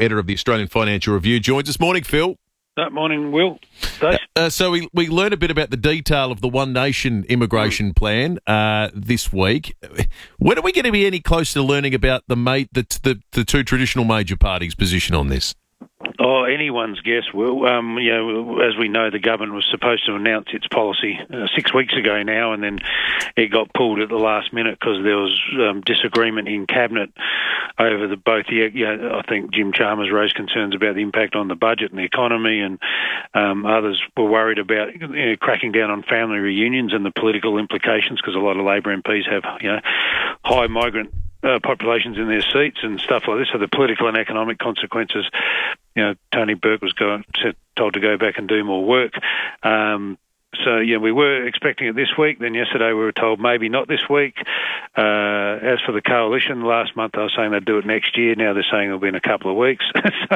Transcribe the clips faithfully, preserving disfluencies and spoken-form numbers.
editor of the Australian Financial Review, joins us. Morning, Phil. Good morning, Will. Uh, uh, so we we learned a bit about the detail of the One Nation immigration plan uh, this week. When are we going to be any closer to learning about the, ma- the, the, the two traditional major parties' position on this? Oh, anyone's guess, Will. Um, you know, as we know, the government was supposed to announce its policy uh, six weeks ago now, and then it got pulled at the last minute because there was um, disagreement in cabinet over the both. The, you know, I think Jim Chalmers raised concerns about the impact on the budget and the economy, and um, others were worried about you know, cracking down on family reunions and the political implications because a lot of Labor M Ps have you know high migrant Uh, populations in their seats and stuff like this. So the political and economic consequences, you know, Tony Burke was going, told to go back and do more work. Um, so, yeah, we were expecting it this week. Then yesterday we were told maybe not this week. Uh, as for the coalition, last month they were saying they'd do it next year. Now they're saying it'll be in a couple of weeks. so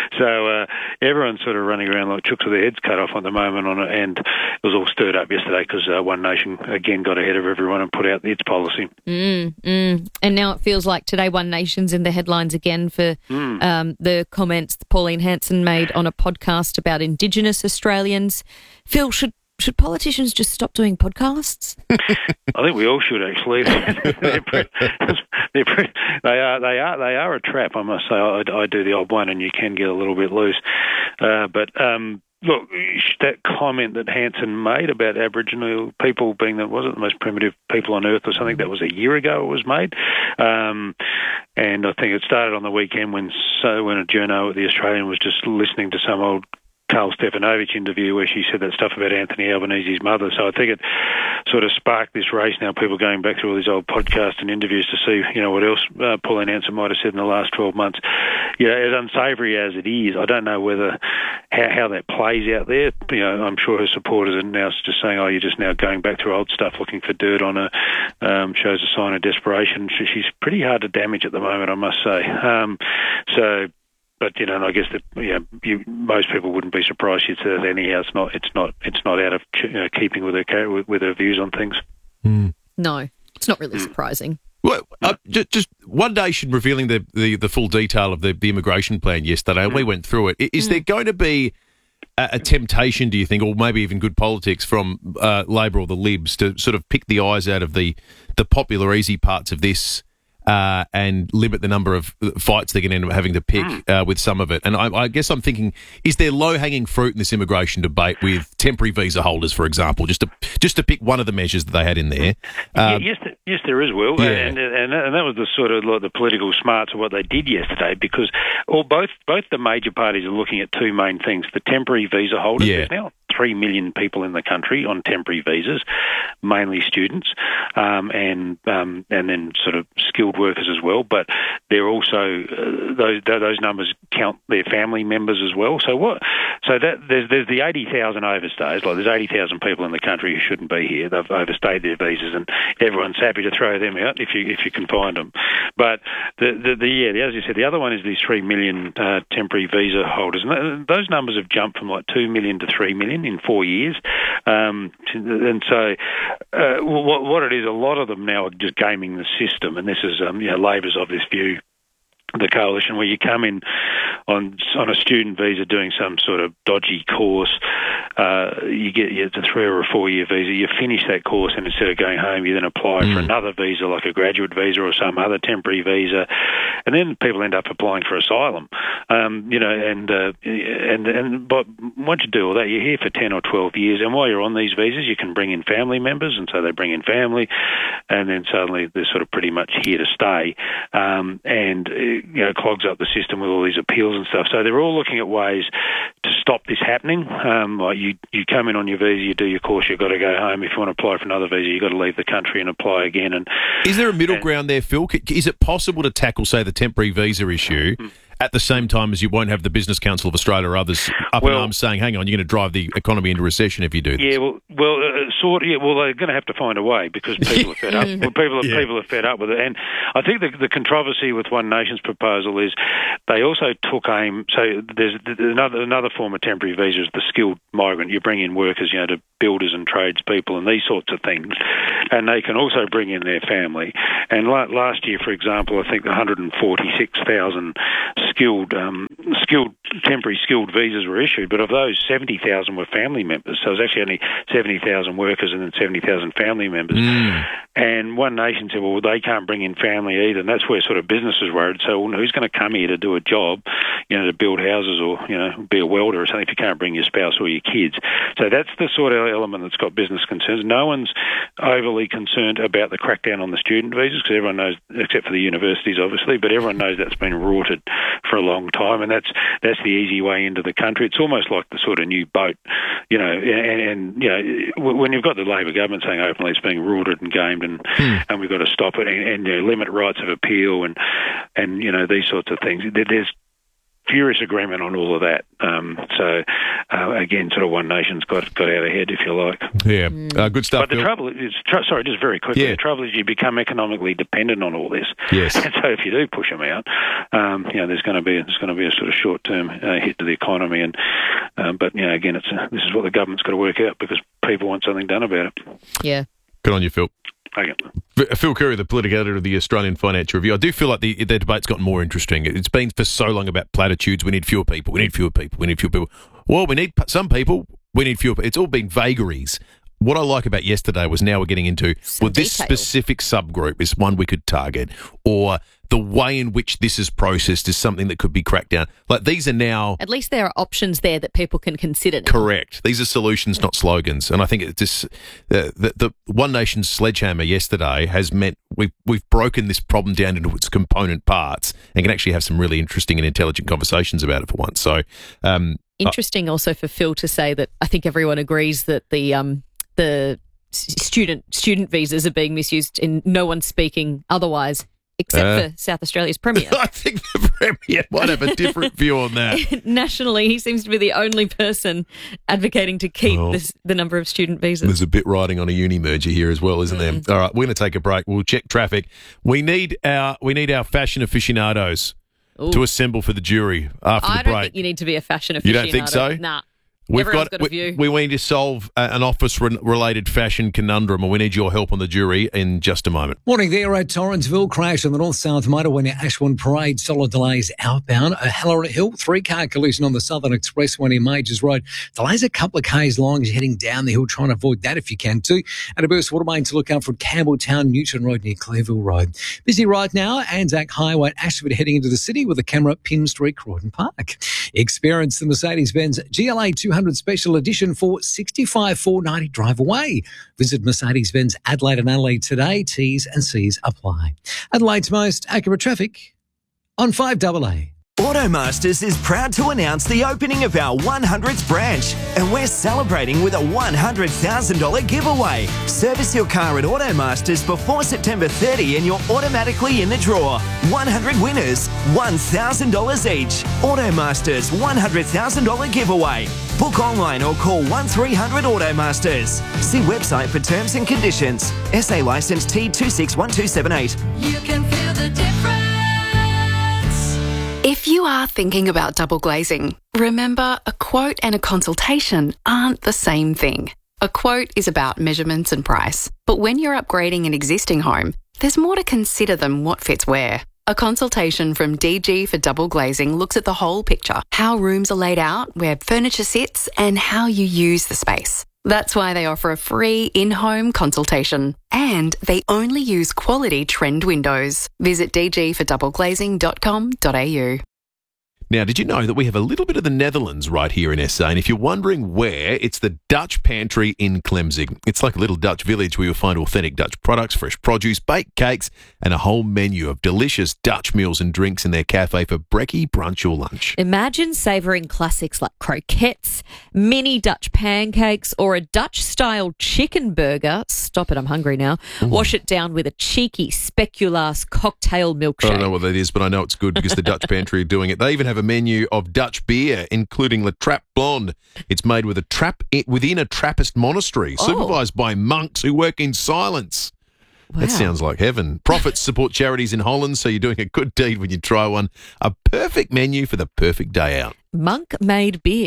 so uh, everyone's sort of running around like chooks with their heads cut off at the moment on it. And it was all stirred up yesterday because uh, One Nation, again, got ahead of everyone and put out its policy. Mm, mm. And now it feels like today One Nation's in the headlines again for mm. um, the comments that Pauline Hanson made on a podcast about Indigenous Australians. Phil, should Should politicians just stop doing podcasts? I think we all should, actually. they're pretty, they're pretty, they are, they are, they are a trap. I must say. I, I do the odd one, and you can get a little bit loose. Uh, but um, look, that comment that Hanson made about Aboriginal people being the was it the most primitive people on earth or something, that was a year ago. It was made, um, and I think it started on the weekend when so when a journo at the Australian was just listening to some old Carl Stefanovic interview where she said that stuff about Anthony Albanese's mother. So I think it sort of sparked this race now, people going back through all these old podcasts and interviews to see, you know, what else uh, Pauline Hanson might have said in the last twelve months. Yeah, as unsavoury as it is, I don't know whether how, how that plays out there. You know, I'm sure her supporters are now just saying, oh, you're just now going back through old stuff, looking for dirt on her, um, shows a sign of desperation. She, she's pretty hard to damage at the moment, I must say. Um, so... But you know, and I guess that you know, you, most people wouldn't be surprised she'd say that anyhow. It's not, it's not, it's not out of you know, keeping with her with, with her views on things. Mm. No, it's not really mm. surprising. Well, uh, just, just One Nation revealing the, the, the full detail of the, the immigration plan yesterday, and mm. we went through it. Is mm. there going to be a, a temptation, do you think, or maybe even good politics from uh, Labor or the Libs to sort of pick the eyes out of the the popular, easy parts of this? Uh, and limit the number of fights they're going to end up having to pick uh, with some of it. And I, I guess I'm thinking, is there low-hanging fruit in this immigration debate with temporary visa holders, for example, just to just to pick one of the measures that they had in there? Um, yes, yes, there is, Will. Yeah. And, and and that was the sort of like the political smarts of what they did yesterday, because all both both the major parties are looking at two main things: the temporary visa holders. Yeah. There's now three million people in the country on temporary visas, mainly students, um, and um, and then sort of skilled workers as well. But they're also uh, those those numbers count their family members as well. So what? So that there's there's the eighty thousand overstays. Like there's eighty thousand people in the country who shouldn't be here. They've overstayed their visas, and everyone's happy to throw them out if you if you can find them. But the the, the yeah, as you said, the other one is these three million uh, temporary visa holders, and those numbers have jumped from like two million to three million in four years. Um, and so uh, what, what it is, a lot of them now are just gaming the system, and this is um, you know, Labor's of this view, the coalition, where you come in on on a student visa doing some sort of dodgy course. Uh, you get it's a three or a four year visa. You finish that course, and instead of going home, you then apply mm. for another visa, like a graduate visa or some other temporary visa, and then people end up applying for asylum. Um, you know, and uh, and and but once you do all that, you're here for ten or twelve years, and while you're on these visas, you can bring in family members, and so they bring in family, and then suddenly they're sort of pretty much here to stay, um, and you know, clogs up the system with all these appeals and stuff. So they're all looking at ways to stop this happening. Um, like you, you come in on your visa, you do your course, you've got to go home. If you want to apply for another visa, you've got to leave the country and apply again. And is there a middle and, ground there, Phil? Is it possible to tackle, say, the temporary visa issue mm. at the same time as you won't have the Business Council of Australia or others up well, in arms saying, hang on, you're going to drive the economy into recession if you do this? Yeah, well, well, uh, sort of, yeah, well, they're going to have to find a way because people are fed up. Well, people, are, yeah. people are fed up with it. And I think the, the controversy with One Nation's proposal is they also took aim, so there's another another form of temporary visa is the skilled migrant. You bring in workers, you know, to builders and tradespeople and these sorts of things. And they can also bring in their family. And la- last year, for example, I think one hundred forty-six thousand skilled um, skilled temporary skilled visas were issued, but of those, seventy thousand were family members. So it was actually only seventy thousand workers and then seventy thousand family members. Mm. And One Nation said, well, they can't bring in family either, and that's where sort of businesses worried. So well, who's going to come here to do a job, you know, to build houses or, you know, be a welder or something if you can't bring your spouse or your kids? So that's the sort of element that's got business concerns. No one's overly concerned about the crackdown on the student visas because everyone knows, except for the universities, obviously, but everyone knows that's been rorted for a long time, and that's that's the easy way into the country. It's almost like the sort of new boat, you know, and, and you know, when you've got the Labor government saying openly it's being rorted and gamed and, hmm. and we've got to stop it and, and you know, limit rights of appeal and, and, you know, these sorts of things. There's furious agreement on all of that. Um, so, uh, again, sort of One Nation's got got out ahead, if you like. Yeah, mm. uh, good stuff. But the Bill. trouble is, tr- sorry, just very quickly, yeah. the trouble is you become economically dependent on all this. Yes. And so if you do push them out, um, you know, there's going to be there's going to be a sort of short term uh, hit to the economy. And um, but you know, again, it's uh, this is what the government's got to work out because people want something done about it. Yeah. Good on you, Phil. Okay. Phil Curry, the political editor of the Australian Financial Review. I do feel like the, the debate's gotten more interesting. It's been for so long about platitudes. We need fewer people. We need fewer people. We need fewer people. Well, we need some people. We need fewer people. It's all been vagaries. What I like about yesterday was now we're getting into, Some well, this detail. specific subgroup is one we could target, or the way in which this is processed is something that could be cracked down. Like, these are now... At least there are options there that people can consider now. Correct. These are solutions, not slogans. And I think it's just, uh, the, the One Nation's sledgehammer yesterday has meant we've, we've broken this problem down into its component parts and can actually have some really interesting and intelligent conversations about it for once. So... Um, Interesting also for Phil to say that I think everyone agrees that the... Um, the student student visas are being misused and no one's speaking otherwise except uh, for South Australia's Premier. I think the Premier might have a different view on that. Nationally, he seems to be the only person advocating to keep well, this, the number of student visas. There's a bit riding on a uni merger here as well, isn't mm. there? All right, we're going to take a break. We'll check traffic. We need our we need our fashion aficionados Ooh. to assemble for the jury after I the break. I don't think you need to be a fashion aficionado. You don't think so? Nah. We've Everyone's got, got a view. We, we need to solve uh, an office-related fashion conundrum, and we need your help on the jury in just a moment. Morning there at Torrensville. Crash on the north-south motorway near Ashwin Parade. Solid delays outbound. O'Halloran Hill, three-car collision on the Southern Expressway near Majors Road. Delays a couple of k's long as you're heading down the hill. Try and avoid that if you can too. And a burst water main to look out for Campbelltown, Newton Road near Clearville Road. Busy right now. Anzac Highway at Ashford heading into the city with a camera at Pym Street, Croydon Park. Experience the Mercedes-Benz G L A two hundred Special Edition for sixty-five thousand four hundred ninety drive away. Visit Mercedes-Benz Adelaide and Adelaide today. T's and C's apply. Adelaide's most accurate traffic on five A A. Automasters is proud to announce the opening of our one hundredth branch, and we're celebrating with a one hundred thousand dollars giveaway. Service your car at Automasters before September thirtieth and you're automatically in the draw. one hundred winners, one thousand dollars each. Automasters one hundred thousand dollars giveaway. Book online or call one three hundred Automasters. See website for terms and conditions. S A licence T two six one two seven eight. You can feel the difference. If you are thinking about double glazing, remember a quote and a consultation aren't the same thing. A quote is about measurements and price, but when you're upgrading an existing home, there's more to consider than what fits where. A consultation from D G for Double Glazing looks at the whole picture, how rooms are laid out, where furniture sits, and how you use the space. That's why they offer a free in-home consultation. And they only use quality trend windows. Visit d g for double glazing dot com dot a u. Now, did you know that we have a little bit of the Netherlands right here in S A? And if you're wondering where, it's the Dutch Pantry in Clemzig. It's like a little Dutch village where you'll find authentic Dutch products, fresh produce, baked cakes, and a whole menu of delicious Dutch meals and drinks in their cafe for brekkie, brunch or lunch. Imagine savouring classics like croquettes, mini Dutch pancakes, or a Dutch-style chicken burger. Stop it, I'm hungry now. Ooh. Wash it down with a cheeky speculaas cocktail milkshake. I don't know what that is, but I know it's good because the Dutch Pantry are doing it. They even have a menu of Dutch beer, including La Trappe Blonde. It's made with a trap within a Trappist monastery, oh. supervised by monks who work in silence. Wow. That sounds like heaven. Profits support charities in Holland, so you're doing a good deed when you try one. A perfect menu for the perfect day out. Monk-made beer.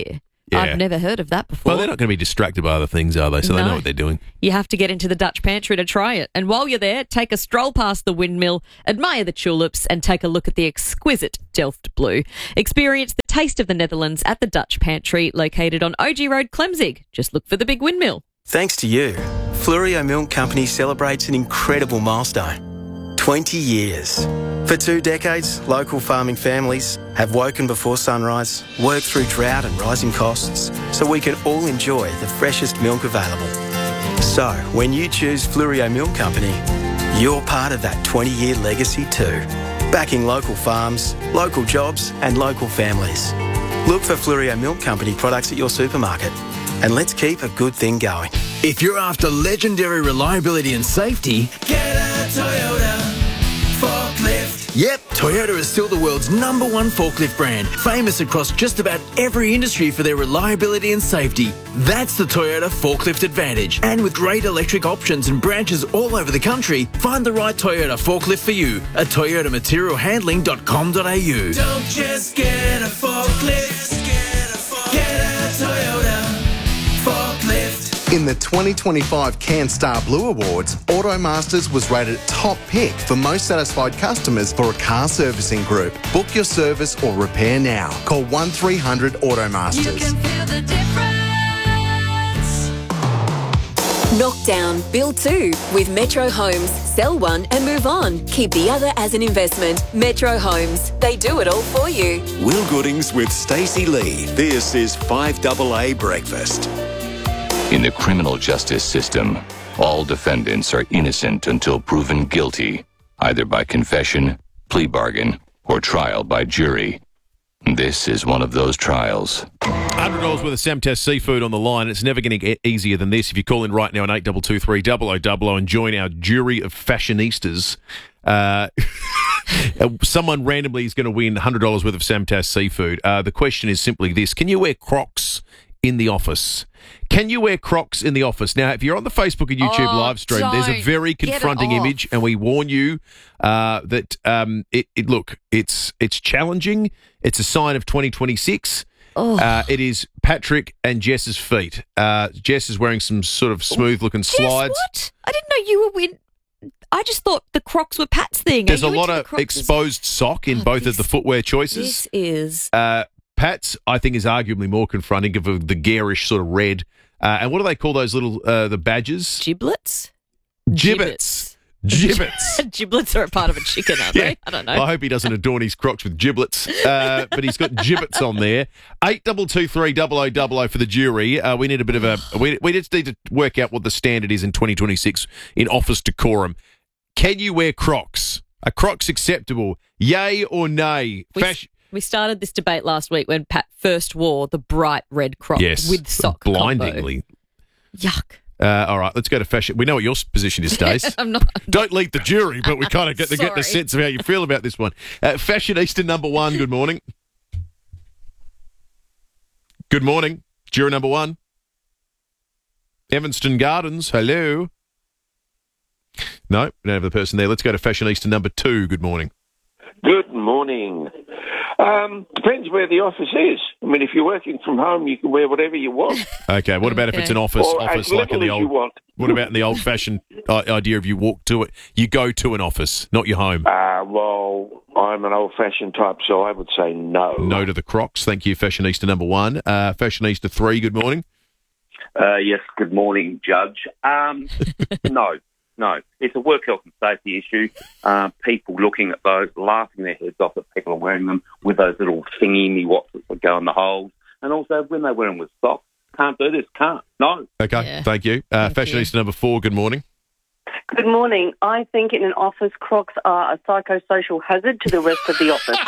Yeah. I've never heard of that before. Well, they're not going to be distracted by other things, are they? So they No. know what they're doing. You have to get into the Dutch pantry to try it. And while you're there, take a stroll past the windmill, admire the tulips, and take a look at the exquisite Delft Blue. Experience the taste of the Netherlands at the Dutch pantry, located on O G Road, Clemzig. Just look for the big windmill. Thanks to you, Flurio Milk Company celebrates an incredible milestone. twenty years. For two decades, local farming families have woken before sunrise, worked through drought and rising costs, so we can all enjoy the freshest milk available. So, when you choose Flurio Milk Company, you're part of that twenty-year legacy too. Backing local farms, local jobs and local families. Look for Flurio Milk Company products at your supermarket. And let's keep a good thing going. If you're after legendary reliability and safety, get a Toyota forklift. Yep, Toyota is still the world's number one forklift brand, famous across just about every industry for their reliability and safety. That's the Toyota Forklift Advantage. And with great electric options and branches all over the country, find the right Toyota forklift for you at toyota material handling dot com dot a u. Don't just get a forklift, get a Toyota forklift. In the twenty twenty-five CanStar Blue Awards, Automasters was rated top pick for most satisfied customers for a car servicing group. Book your service or repair now. Call one three hundred Automasters. You can feel the difference. Knock down, build two with Metro Homes. Sell one and move on. Keep the other as an investment. Metro Homes. They do it all for you. Will Goodings with Stacey Lee. This is five A A Breakfast. In the criminal justice system, all defendants are innocent until proven guilty, either by confession, plea bargain, or trial by jury. This is one of those trials. one hundred dollars worth of Samtest seafood on the line. It's never going to get easier than this. If you call in right now on eight two two three, double oh double oh and join our jury of fashionistas, uh, someone randomly is going to win one hundred dollars worth of Samtest seafood. Uh, the question is simply this. Can you wear Crocs in the office? Can you wear Crocs in the office? Now, if you're on the Facebook and YouTube Oh, live stream, there's a don't. very Get it confronting off. image, and we warn you uh, that um, it, it. Look, it's it's challenging. It's a sign of twenty twenty-six. Oh. Uh, it is Patrick and Jess's feet. Uh, Jess is wearing some sort of smooth-looking Jess, slides. what? I didn't know you were win. I just thought the Crocs were Pat's thing. Are There's a you lot into the of Crocs? exposed sock in Oh, both this- of the footwear choices. This is Uh, Pat's, I think, is arguably more confronting of a- the garish sort of red. Uh, and what do they call those little uh, the badges? giblets. Gibbets. Gibbets. Giblets are a part of a chicken, aren't Yeah. they? I don't know. I hope he doesn't adorn his Crocs with giblets, uh, but he's got gibbets on there. Eight double two three double o double o for the jury. Uh, we need a bit of a. We we just need to work out what the standard is in twenty twenty-six in office decorum. Can you wear Crocs? Are Crocs acceptable? Yay or nay? We, Fash- we started this debate last week when Pat first wore the bright red Crocs yes, with sock combo. blindingly. Yuck. Uh, all right, let's go to fashion. We know what your position is, Stace. I'm not. Don't lead the jury, but we kind of get to get the Sorry. sense of how you feel about this one. Uh, Fashionista number one, good morning. Good morning. Juror number one. Evanston Gardens, hello. No, we don't have the person there. Let's go to Fashionista number two, good morning. Good morning. Um, depends where the office is. I mean, if you're working from home, you can wear whatever you want. Okay, what about if it's an office? Or office as like in little the as you old. want. What about in the old-fashioned uh, idea of you walk to it? You go to an office, not your home. Uh, well, I'm an old-fashioned type, so I would say no. No to the Crocs. Thank you, Fashionista number one. Uh, Fashionista three, good morning. Uh, yes, good morning, Judge. Um, no, no. It's a work health and safety issue. Uh, people looking at those, laughing their heads off that people are wearing them with those little thingy what's that go in the holes. And also when they wear them with socks. Can't do this, can't. No. Okay, Yeah. thank you. Uh, Thank Fashionista number four, good morning. Good morning. I think in an office, Crocs are a psychosocial hazard to the rest of the office.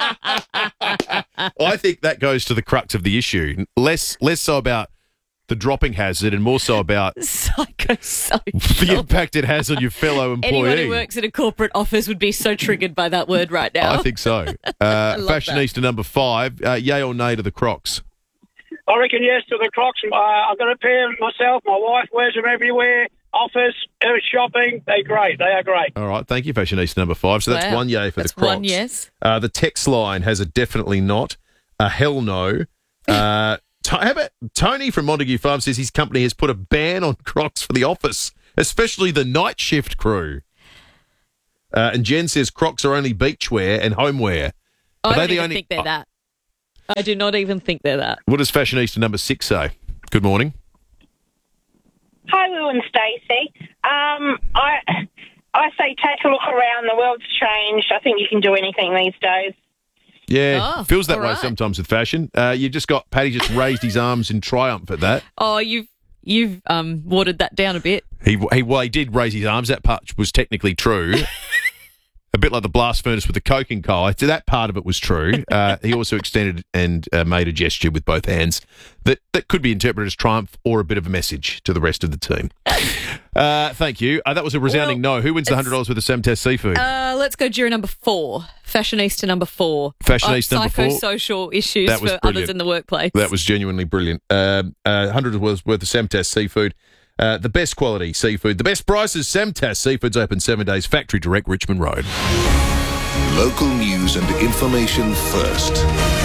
I think that goes to the crux of the issue. Less, less so about the dropping hazard and more so about Psychosocial. the impact it has on your fellow employee. Anyone who works in a corporate office would be so triggered by that word right now. I think so. Uh, love Fashionista number five, uh, yay or nay to the Crocs? I reckon yes to the Crocs. Uh, I've got a pair myself. My wife wears them everywhere. Office, uh, shopping. They're great. They are great. All right, thank you, Fashionista number five. So that's Wow. one yay for That's the Crocs. one yes. Uh, the text line has a definitely not, a hell no, uh, How about Tony from Montague Farm says his company has put a ban on Crocs for the office, especially the night shift crew. Uh, and Jen says Crocs are only beachwear and homeware. I Are don't they the even only, think they're that. I do not even think they're that. What does Fashionista number six say? Good morning. Hi, Lou and Stacey. Um, I I say take a look around. The world's changed. I think you can do anything these days. Yeah, Oh, feels that all way right. sometimes with fashion. Uh, you just got Paddy just raised his arms in triumph at that. Oh, you've you've um watered that down a bit. He, he well, he did raise his arms. That part was technically true. A bit like the blast furnace with the coking coal. So that part of it was true. Uh, he also extended and uh, made a gesture with both hands that, that could be interpreted as triumph or a bit of a message to the rest of the team. Uh, thank you. Uh, that was a resounding Well, no. Who wins the one hundred dollars worth of Samtest seafood? Uh, let's go jury number four. Fashionista number four. Fashionista uh, number four. Psychosocial issues That was for brilliant. others in the workplace. That was genuinely brilliant. Um, uh, one hundred dollars worth of Samtest seafood. Uh, the best quality seafood. The best prices. Samtest Seafood's open seven days. Factory Direct, Richmond Road. Local news and information first.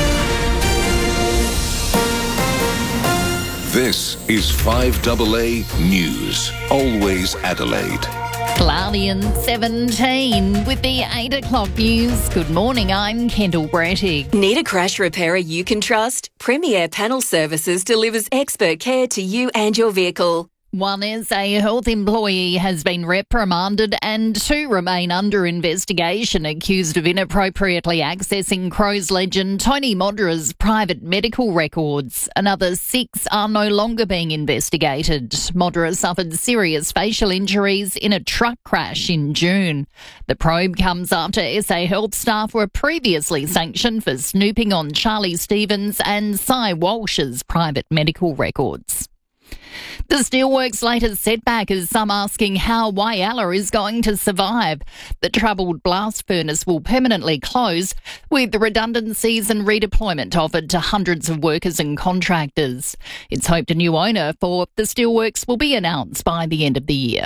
This is five A A News. Always Adelaide. Cloudy and seventeen with the eight o'clock news. Good morning, I'm Kendall Brattig. Need a crash repairer you can trust? Premier Panel Services delivers expert care to you and your vehicle. One S A Health employee has been reprimanded and two remain under investigation accused of inappropriately accessing Crows legend Tony Modra's private medical records. Another six are no longer being investigated. Modra suffered serious facial injuries in a truck crash in June. The probe comes after S A Health staff were previously sanctioned for snooping on Charlie Stevens and Cy Walsh's private medical records. The Steelworks' latest setback is some asking how Whyalla is going to survive. The troubled blast furnace will permanently close, with the redundancies and redeployment offered to hundreds of workers and contractors. It's hoped a new owner for the Steelworks will be announced by the end of the year.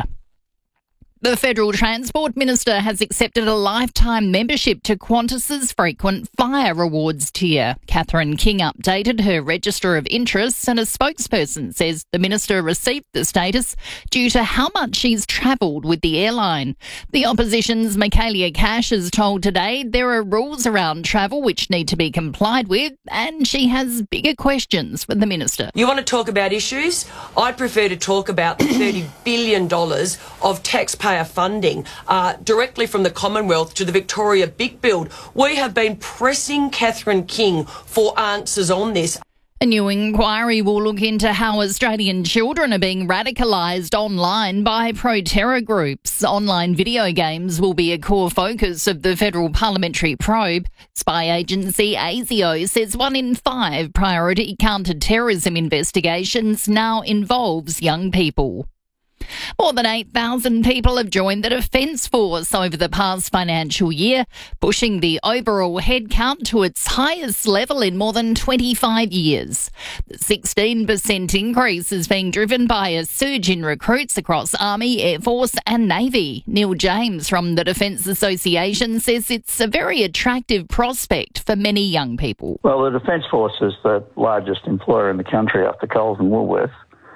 The Federal Transport Minister has accepted a lifetime membership to Qantas's frequent flyer rewards tier. Catherine King updated her register of interests, and a spokesperson says the minister received the status due to how much she's travelled with the airline. The opposition's Michaelia Cash has told Today there are rules around travel which need to be complied with, and she has bigger questions for the minister. You want to talk about issues? I'd prefer to talk about the thirty billion dollars of taxpayer funding uh, directly from the Commonwealth to the Victoria Big Build. We have been pressing Catherine King for answers on this. A new inquiry will look into how Australian children are being radicalised online by pro-terror groups. Online video games will be a core focus of the federal parliamentary probe. Spy agency ASIO says one in five priority counter-terrorism investigations now involves young people. More than eight thousand people have joined the Defence Force over the past financial year, pushing the overall headcount to its highest level in more than twenty-five years. The sixteen percent increase is being driven by a surge in recruits across Army, Air Force and Navy. Neil James from the Defence Association says it's a very attractive prospect for many young people. Well, the Defence Force is the largest employer in the country after Coles and Woolworths.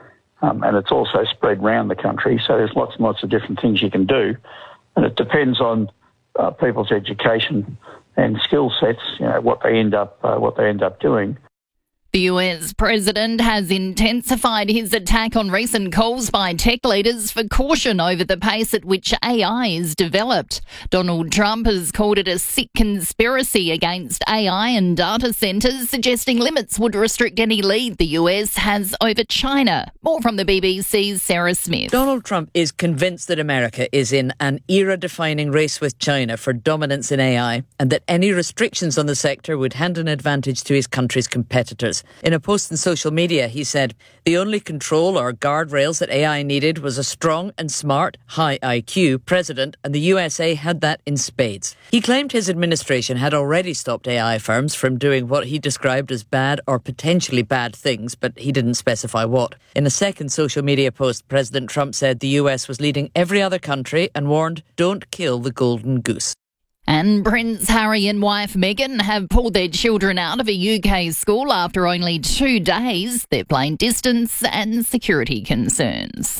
Um, and it's also spread around the country, so there's lots and lots of different things you can do. And it depends on uh, people's education and skill sets, you know, what they end up, uh, what they end up doing. The U S president has intensified his attack on recent calls by tech leaders for caution over the pace at which A I is developed. Donald Trump has called it a sick conspiracy against A I and data centres, suggesting limits would restrict any lead the U S has over China. More from the B B C's Sarah Smith. Donald Trump is convinced that America is in an era-defining race with China for dominance in A I, and that any restrictions on the sector would hand an advantage to his country's competitors. In a post on social media, he said, the only control or guardrails that A I needed was a strong and smart, high I Q president, and the U S A had that in spades. He claimed his administration had already stopped A I firms from doing what he described as bad or potentially bad things, but he didn't specify what. In a second social media post, President Trump said the U S was leading every other country and warned, don't kill the golden goose. And Prince Harry and wife Meghan have pulled their children out of a U K school after only two days. They're playing distance and security concerns.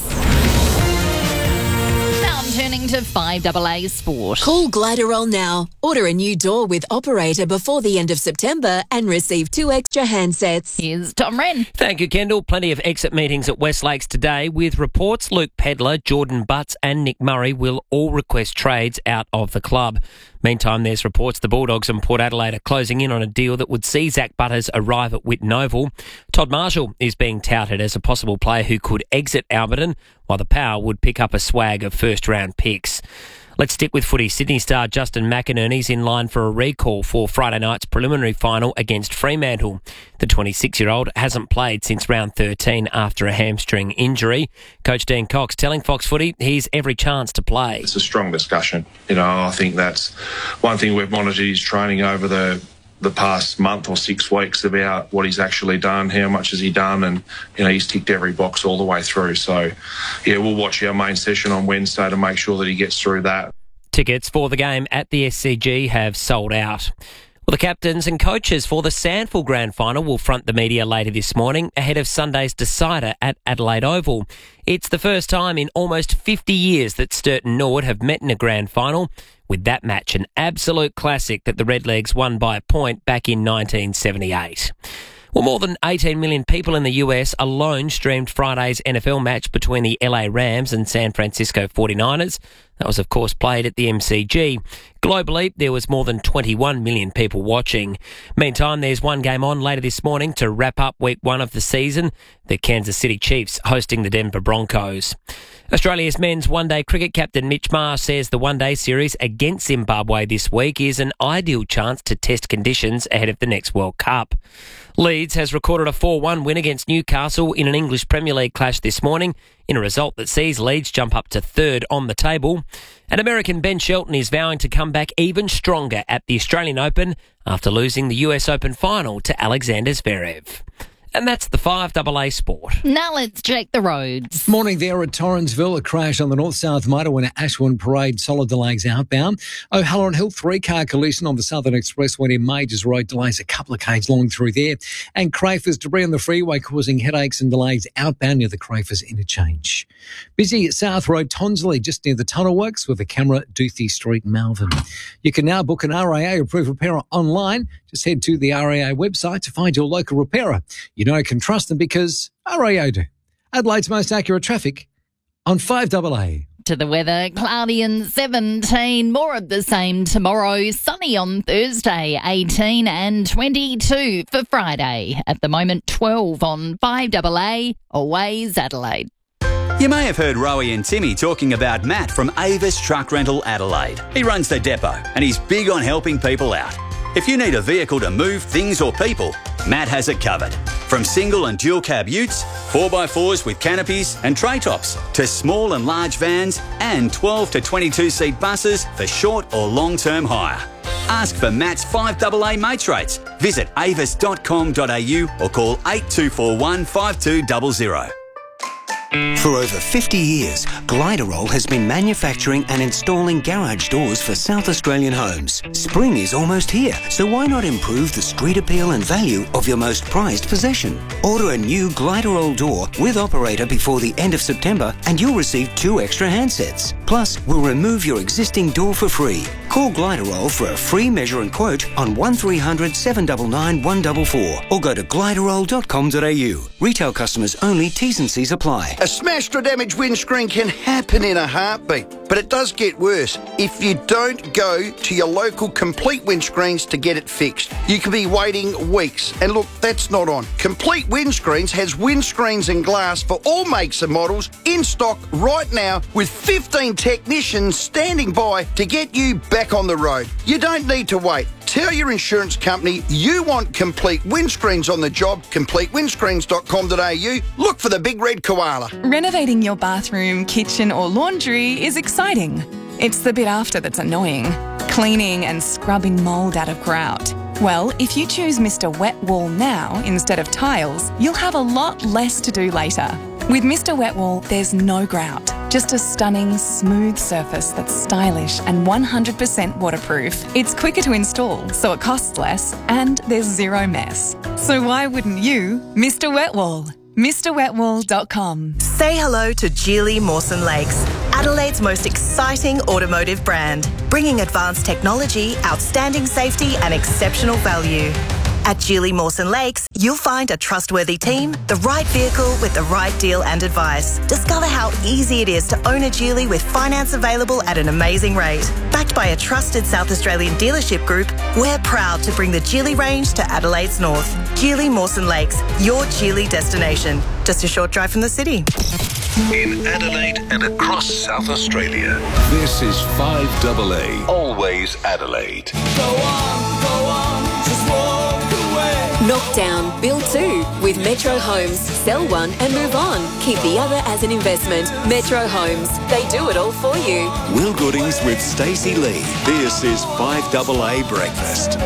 Now turning to five A A Sport. Call Gliderol now. Order a new door with operator before the end of September and receive two extra handsets. Here's Tom Wren. Thank you, Kendall. Plenty of exit meetings at West Lakes today with reports Luke Pedler, Jordan Butts and Nick Murray will all request trades out of the club. Meantime, there's reports the Bulldogs and Port Adelaide are closing in on a deal that would see Zach Butters arrive at Whitten Oval. Todd Marshall is being touted as a possible player who could exit Alberton, while the Power would pick up a swag of first-round picks. Let's stick with footy. Sydney star Justin McInerney's in line for a recall for Friday night's preliminary final against Fremantle. The twenty-six-year-old hasn't played since round thirteen after a hamstring injury. Coach Dean Cox telling Fox Footy he's every chance to play. It's a strong discussion. You know, I think that's one thing we've monitored his training over the the past month or six weeks about what he's actually done, how much has he done, and, you know, he's ticked every box all the way through. So, yeah, we'll watch our main session on Wednesday to make sure that he gets through that. Tickets for the game at the S C G have sold out. Well, the captains and coaches for the Sandford Grand Final will front the media later this morning ahead of Sunday's decider at Adelaide Oval. It's the first time in almost fifty years that Sturt and Norwood have met in a grand final, with that match an absolute classic that the Redlegs won by a point back in nineteen seventy-eight. Well, more than eighteen million people in the U S alone streamed Friday's N F L match between the L A Rams and San Francisco forty-niners. That was, of course, played at the M C G. Globally, there was more than twenty-one million people watching. Meantime, there's one game on later this morning to wrap up week one of the season. The Kansas City Chiefs hosting the Denver Broncos. Australia's men's one-day cricket captain Mitch Marsh says the one-day series against Zimbabwe this week is an ideal chance to test conditions ahead of the next World Cup. Leeds has recorded a four one win against Newcastle in an English Premier League clash this morning, in a result that sees Leeds jump up to third on the table. And American Ben Shelton is vowing to come back even stronger at the Australian Open after losing the U S Open final to Alexander Zverev. And that's the five A A Sport. Now let's check the roads. Morning there at Torrensville. A crash on the north-south motorway at Ashwin Parade. Solid delays outbound. O'Halloran Hill, three-car collision on the Southern Expressway near Majors Road. Delays a couple of k's long through there. And Crafers debris on the freeway causing headaches and delays outbound near the Crafers interchange. Busy at South Road, Tonsley, just near the tunnel works with the camera, Duthie Street, Malvern. You can now book an R A A-approved repairer online. Just head to the R A A website to find your local repairer. You know you can trust them because R A A do. Adelaide's most accurate traffic on five A A. To the weather, cloudy and seventeen. More of the same tomorrow. Sunny on Thursday, eighteen and twenty-two for Friday. At the moment, twelve on five A A. Always Adelaide. You may have heard Rowie and Timmy talking about Matt from Avis Truck Rental Adelaide. He runs the depot and he's big on helping people out. If you need a vehicle to move things or people, Matt has it covered. From single and dual cab utes, four by fours with canopies and tray tops, to small and large vans and twelve to twenty-two seat buses for short or long-term hire. Ask for Matt's five A A mates rates. Visit avis dot com dot a u or call eight two four one, five two zero zero. For over fifty years, Gliderol has been manufacturing and installing garage doors for South Australian homes. Spring is almost here, so why not improve the street appeal and value of your most prized possession? Order a new Gliderol door with operator before the end of September and you'll receive two extra handsets. Plus, we'll remove your existing door for free. Call Gliderol for a free measure and quote on one three hundred, seven nine nine, one four four or go to gliderol dot com dot a u. Retail customers only, T's and C's apply. A smashed or damaged windscreen can happen in a heartbeat, but it does get worse if you don't go to your local Complete Windscreens to get it fixed. You could be waiting weeks, and look, that's not on. Complete Windscreens has windscreens and glass for all makes and models in stock right now with fifteen technicians standing by to get you back on the road. You don't need to wait. Tell your insurance company you want Complete Windscreens on the job, complete windscreens dot com dot a u. Look for the big red koala. Renovating your bathroom, kitchen or laundry is exciting. It's the bit after that's annoying. Cleaning and scrubbing mould out of grout. Well, if you choose Mister Wet Wall now instead of tiles, you'll have a lot less to do later. With Mister Wet Wall, there's no grout. Just a stunning, smooth surface that's stylish and one hundred percent waterproof. It's quicker to install, so it costs less, and there's zero mess. So why wouldn't you, Mister Wetwall? Mr Wetwall dot com. Say hello to Geely Mawson Lakes, Adelaide's most exciting automotive brand, bringing advanced technology, outstanding safety and exceptional value. At Geely Mawson Lakes, you'll find a trustworthy team, the right vehicle with the right deal and advice. Discover how easy it is to own a Geely with finance available at an amazing rate. Backed by a trusted South Australian dealership group, we're proud to bring the Geely range to Adelaide's north. Geely Mawson Lakes, your Geely destination. Just a short drive from the city. In Adelaide and across South Australia, this is five double A, always Adelaide. Go on, go on, just walk away. Knock down, build two with Metro Homes. Sell one and move on. Keep the other as an investment. Metro Homes, they do it all for you. Will Goodings with Stacey Lee. This is five double A Breakfast.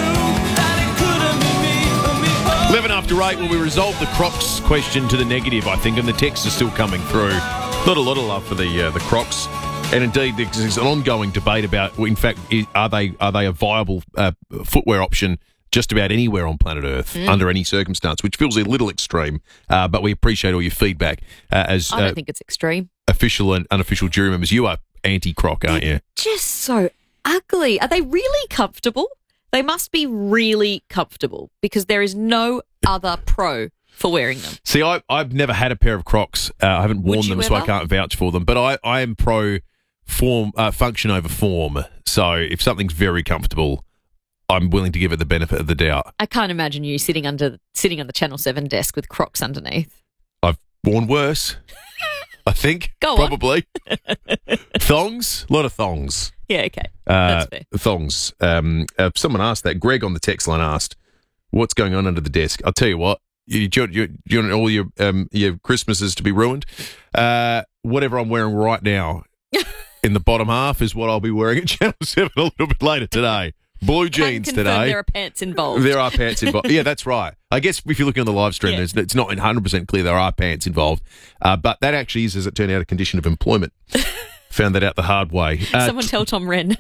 eleven after eight, well, we resolved the Crocs question to the negative, I think, and the texts are still coming through. Not a lot of love for the uh, the Crocs. And indeed, there's an ongoing debate about, in fact, are they are they a viable uh, footwear option just about anywhere on planet Earth, mm. under any circumstance, which feels a little extreme, uh, but we appreciate all your feedback. Uh, as I don't uh, think it's extreme. Official and unofficial jury members, you are anti-Croc, aren't you? Just so ugly. Are they really comfortable? They must be really comfortable because there is no other pro for wearing them. See, I, I've never had a pair of Crocs. Uh, I haven't worn them, ever? so I can't vouch for them. But I, I am pro form, uh, function over form. So if something's very comfortable, I'm willing to give it the benefit of the doubt. I can't imagine you sitting under sitting on the Channel seven desk with Crocs underneath. I've worn worse, I think. Go probably. on. Thongs? A lot of thongs. Yeah, okay. Uh, That's fair. Thongs. Um, uh, someone asked that. Greg on the text line asked, what's going on under the desk? I'll tell you what. You, you, you, you want all your um, your Christmases to be ruined? Uh, whatever I'm wearing right now in the bottom half is what I'll be wearing at Channel seven a little bit later today. Blue jeans Can confirm today. There are pants involved. There are pants involved. Yeah, that's right. I guess if you're looking on the live stream, Yeah. there's, it's not one hundred percent clear there are pants involved. Uh, but that actually is, as it turned out, a condition of employment. Found that out the hard way. Uh, Someone tell Tom Wren.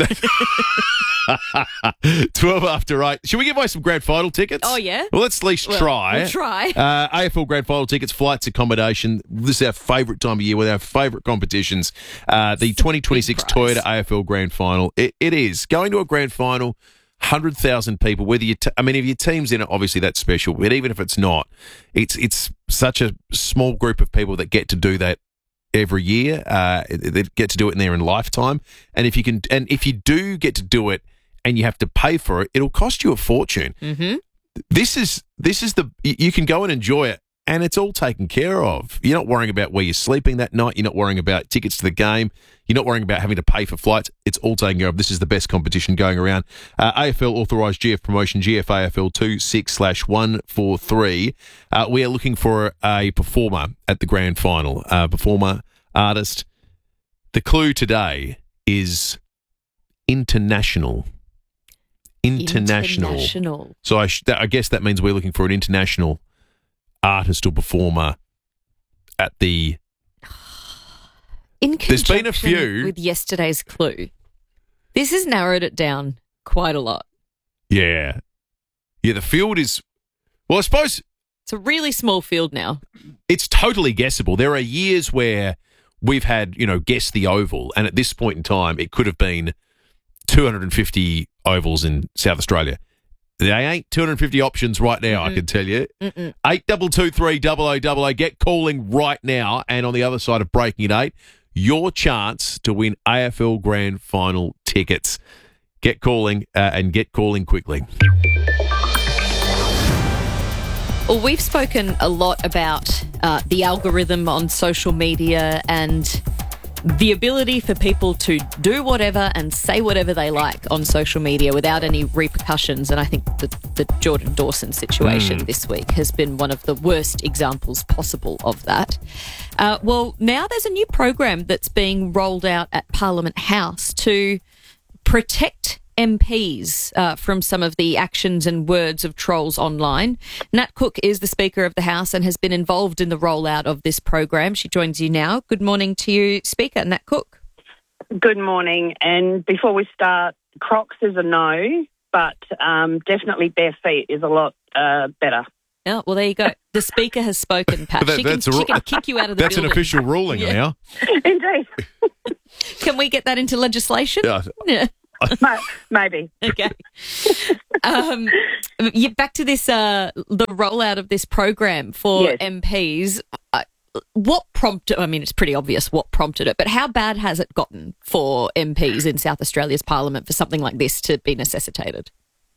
twelve after eight. Should we give away some grand final tickets? Oh, yeah? Well, let's at least Well, try. we'll try. Uh, A F L grand final tickets, flights, accommodation. This is our favourite time of year with our favourite competitions. Uh, the twenty twenty-six Toyota A F L grand final. It, it is. Going to a grand final, one hundred thousand people. Whether you, t- I mean, if your team's in it, obviously that's special. But even if it's not, it's it's such a small group of people that get to do that every year. Uh, they get to do it in their own lifetime. And if you can, and if you do get to do it, and you have to pay for it, it'll cost you a fortune. Mm-hmm. This is this is the you can go and enjoy it, and it's all taken care of. You're not worrying about where you're sleeping that night. You're not worrying about tickets to the game. You're not worrying about having to pay for flights. It's all taken care of. This is the best competition going around. Uh, A F L authorised G F promotion G F A F L two six slash one four three. Uh, we are looking for a performer at the grand final. Uh, performer, artist. The clue today is international. International. International. So I, sh- that, I guess that means we're looking for an international artist or performer at the. In There's been a conjunction few. with yesterday's clue. This has narrowed it down quite a lot. Yeah. Yeah, the field is. Well, I suppose It's a really small field now. it's totally guessable. There are years where we've had, you know, guess the oval, and at this point in time, it could have been two hundred fifty ovals in South Australia. There ain't two hundred fifty options right now, I can tell you. Mm-mm. Eight double two three double o double o. Get calling right now, and on the other side of breaking at eight, your chance to win A F L Grand Final tickets. Get calling uh, and get calling quickly. Well, we've spoken a lot about uh, the algorithm on social media and the ability for people to do whatever and say whatever they like on social media without any repercussions. And I think the, the Jordan Dawson situation Mm. this week has been one of the worst examples possible of that. Uh, well, now there's a new program that's being rolled out at Parliament House to protect M Ps uh, from some of the actions and words of trolls online. Nat Cook is the Speaker of the House and has been involved in the rollout of this program. She joins you now. Good morning to you, Speaker Nat Cook. Good morning. And before we start, Crocs is a no, but um, definitely bare feet is a lot uh, better. Oh, well, there you go. The Speaker has spoken, Pat. That, she, can, that's a, she can kick you out of the That's building. an official ruling Yeah. now. Indeed. Can we get that into legislation? Yeah. Yeah. Maybe. Okay. Um, yeah, back to this, uh, the rollout of this program for Yes. M Ps. Uh, what prompted, I mean, it's pretty obvious what prompted it, but how bad has it gotten for M Ps in South Australia's Parliament for something like this to be necessitated?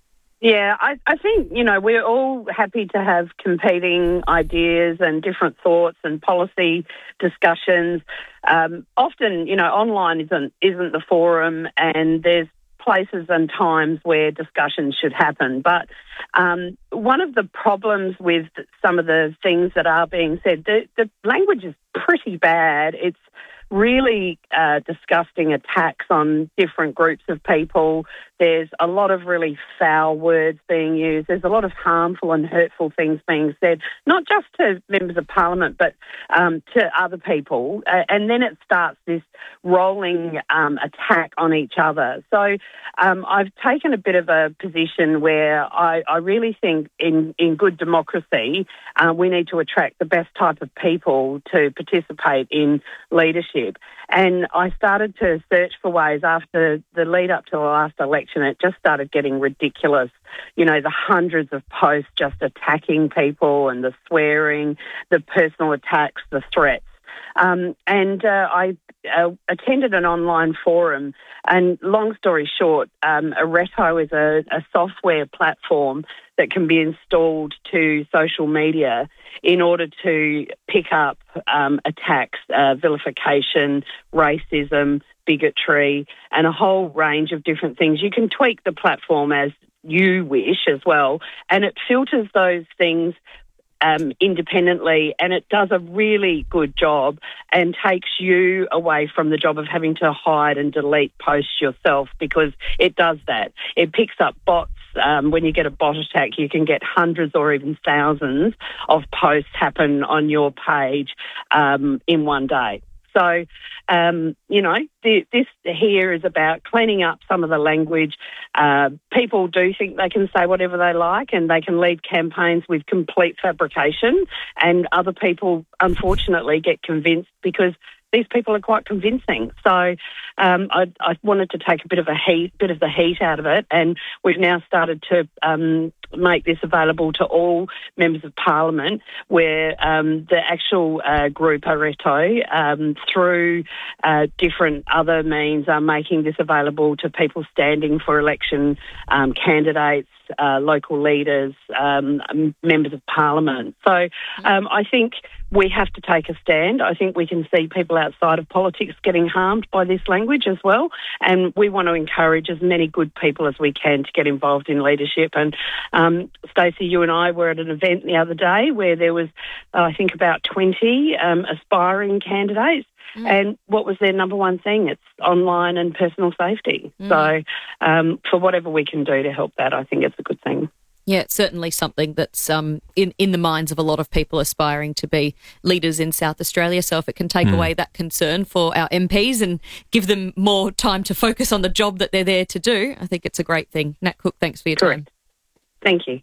Yeah, I, I think, you know, we're all happy to have competing ideas and different thoughts and policy discussions. Um, often, you know, online isn't isn't the forum, and there's places and times where discussions should happen. But um, one of the problems with some of the things that are being said, the, the language is pretty bad. It's really uh, disgusting attacks on different groups of people. There's a lot of really foul words being used. There's a lot of harmful and hurtful things being said, not just to members of Parliament, but um, to other people. Uh, and then it starts this rolling um, attack on each other. So um, I've taken a bit of a position where I, I really think in, in good democracy, uh, we need to attract the best type of people to participate in leadership. And I started to search for ways after the lead up to the last election. It just started getting ridiculous. You know, the hundreds of posts just attacking people and the swearing, the personal attacks, the threats. Um, and uh, I uh, attended an online forum, and long story short, um, Areto is a, a software platform that can be installed to social media in order to pick up um, attacks, uh, vilification, racism, bigotry, and a whole range of different things. You can tweak the platform as you wish as well, and it filters those things Um, independently, and it does a really good job and takes you away from the job of having to hide and delete posts yourself, because it does that. It picks up bots. Um, when you get a bot attack, you can get hundreds or even thousands of posts happen on your page um, in one day. So, um, you know, the, this here is about cleaning up some of the language. Uh, people do think they can say whatever they like, and they can lead campaigns with complete fabrication, and other people, unfortunately, get convinced because these people are quite convincing. So um, I, I wanted to take a bit of a heat, bit of the heat out of it, and we've now started to um, make this available to all members of Parliament, where um, the actual uh, group Areto, um, through uh, different other means, are making this available to people standing for election, um, candidates, uh, local leaders, um, members of Parliament. So um, I think we have to take a stand. I think we can see people outside of politics getting harmed by this language as well, and we want to encourage as many good people as we can to get involved in leadership. And um, Stacey, you and I were at an event the other day where there was, uh, I think, about twenty um, aspiring candidates. Mm. And what was their number one thing? It's online and personal safety. Mm. So um, for whatever we can do to help that, I think it's a good thing. Yeah, it's certainly something that's um, in, in the minds of a lot of people aspiring to be leaders in South Australia. So if it can take mm. away that concern for our M Ps and give them more time to focus on the job that they're there to do, I think it's a great thing. Nat Cook, thanks for your Correct. time. Thank you.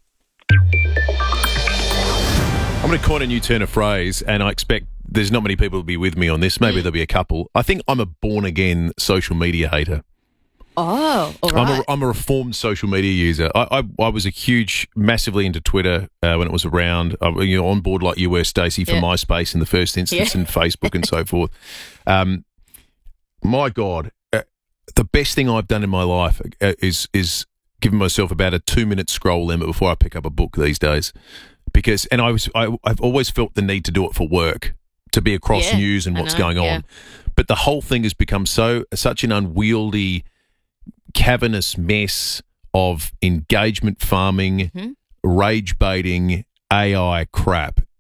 I'm going to coin a new turn of phrase, and I expect there's not many people will be with me on this. Maybe mm. there'll be a couple. I think I'm a born-again social media hater. Oh, all right. I'm a, I'm a reformed social media user. I, I, I was a huge, massively into Twitter uh, when it was around. I, you know, on board like you were, Stacey, for yeah. MySpace in the first instance, yeah. and Facebook and so forth. Um, my God, uh, the best thing I've done in my life uh, is is giving myself about a two-minute scroll limit before I pick up a book these days. Because, and I was, I, I've always felt the need to do it for work, to be across yeah, news and what's know, going on. yeah. But the whole thing has become so such an unwieldy, cavernous mess of engagement farming, mm-hmm. rage baiting, A I crap.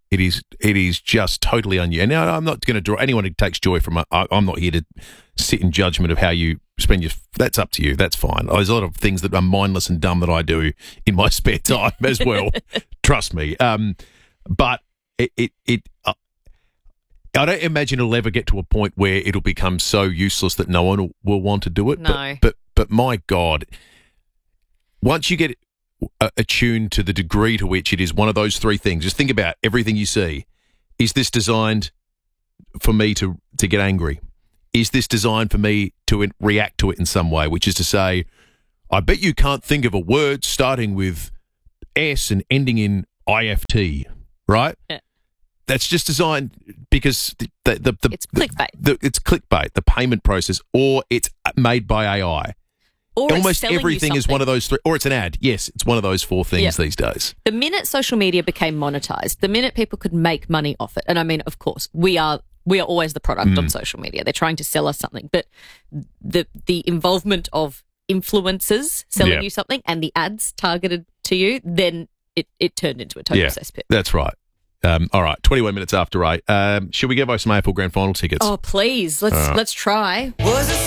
It is it is just totally unusual. And now I'm not going to draw anyone who takes joy from it. I, I'm not here to sit in judgment of how you spend your. That's up to you. That's fine. There's a lot of things that are mindless and dumb that I do in my spare time as well. Trust me. Um, but it it. it uh, I don't imagine it'll ever get to a point where it'll become so useless that no one will, will want to do it. No. But, but but my God, once you get attuned to the degree to which it is one of those three things, just think about everything you see. Is this designed for me to, to get angry? Is this designed for me to in, react to it in some way? Which is to say, I bet you can't think of a word starting with S and ending in I F T, right? Yeah. That's just designed because the, the, the, the it's clickbait. The, the, it's clickbait, the payment process, or it's made by A I. Or almost it's everything is one of those three, or it's an ad. Yes, it's one of those four things Yep. these days. The minute social media became monetized, the minute people could make money off it, and I mean, of course, we are we are always the product Mm. on social media. They're trying to sell us something, but the the involvement of influencers selling Yeah. you something and the ads targeted to you, then it, it turned into a total yeah, cesspit. that's right. Um, all right, twenty-one minutes after eight. Um, should we give away some A F L Grand Final tickets? Oh, please, let's All right. let's try.